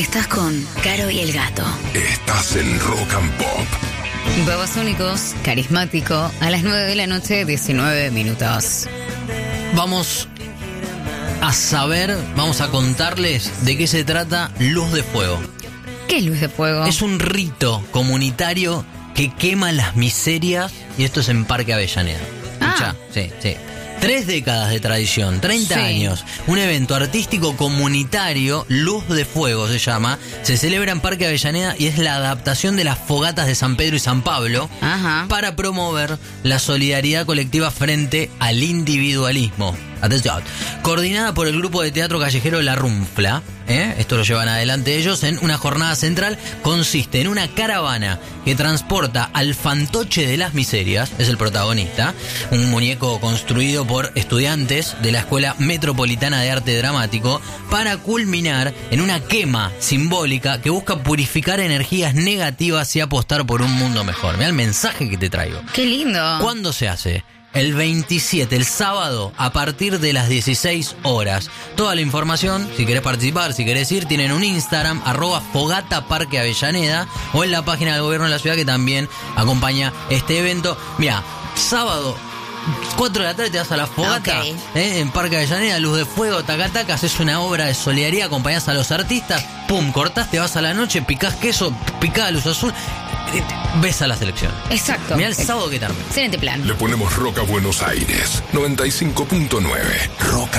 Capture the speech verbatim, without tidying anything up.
Estás con Caro y el Gato. Estás en Rock and Pop. Babasónicos, carismático, a las nueve de la noche, diecinueve minutos. Vamos a saber, vamos a contarles de qué se trata Luz de Fuego. ¿Qué es Luz de Fuego? Es un rito comunitario que quema las miserias, y esto es en Parque Avellaneda. Ah. Sí, sí. Tres décadas de tradición, treinta Sí. años, un evento artístico comunitario, Luz de Fuego se llama, se celebra en Parque Avellaneda y es la adaptación de las fogatas de San Pedro y San Pablo Ajá. para promover la solidaridad colectiva frente al individualismo. Atención. Coordinada por el grupo de teatro callejero La Runfla, ¿eh? Esto lo llevan adelante ellos en una jornada central, consiste en una caravana que transporta al fantoche de las miserias, es el protagonista, un muñeco construido por estudiantes de la Escuela Metropolitana de Arte Dramático, para culminar en una quema simbólica que busca purificar energías negativas y apostar por un mundo mejor. Mira el mensaje que te traigo. ¡Qué lindo! ¿Cuándo se hace? El veintisiete, el sábado, a partir de las dieciséis horas. Toda la información, si querés participar, si querés ir, tienen un Instagram, arroba Fogata Parque Avellaneda, o en la página del gobierno de la ciudad que también acompaña este evento. Mira, sábado, cuatro de la tarde te vas a la fogata, Ok. ¿eh? En Parque Avellaneda, Luz de Fuego, tacataca, haces una obra de solidaridad, acompañás a los artistas, pum, cortás, te vas a la noche, picás queso, picás luz azul, eh, ves a la selección. Exacto. Mirá el sábado que tarde. Excelente plan. Le ponemos rock a Buenos Aires. noventa y cinco punto nueve. Rock